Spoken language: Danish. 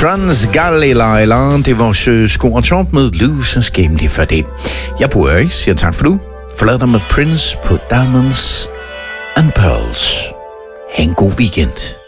Transgalilejla, det var Scorchop med Loose og Skæmte for det. Jeg bor i, siger tak for nu. Forlad dig med Prince på Diamonds and Pearls. Ha' en god weekend.